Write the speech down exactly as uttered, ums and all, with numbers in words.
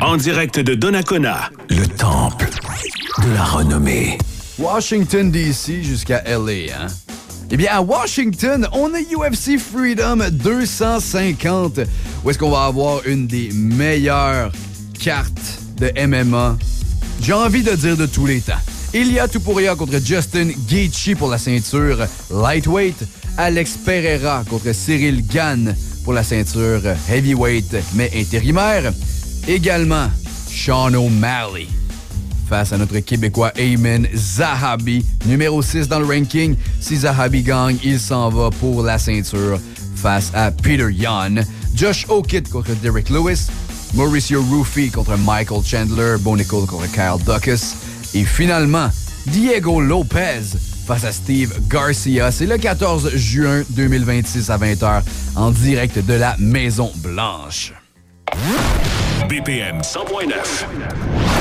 En direct de Donnacona, le temple de la renommée. Washington, D C jusqu'à L A, hein? Eh bien, à Washington, on a U F C Freedom deux cent cinquante, où est-ce qu'on va avoir une des meilleures cartes de M M A, j'ai envie de dire de tous les temps. Ilia Topuria contre Justin Gaethje pour la ceinture lightweight, Alex Pereira contre Cyril Gane pour la ceinture heavyweight, mais intérimaire. Également, Sean O'Malley face à notre Québécois Ayman Zahabi, numéro six dans le ranking. Si Zahabi gagne, il s'en va pour la ceinture face à Peter Yan. Josh O'Kitt contre Derek Lewis, Mauricio Rufy contre Michael Chandler, Bo Nickel contre Kyle Dacus. Et finalement, Diego Lopez face à Steve Garcia. C'est le quatorze juin deux mille vingt-six à vingt heures en direct de la Maison Blanche. B P M cent point neuf.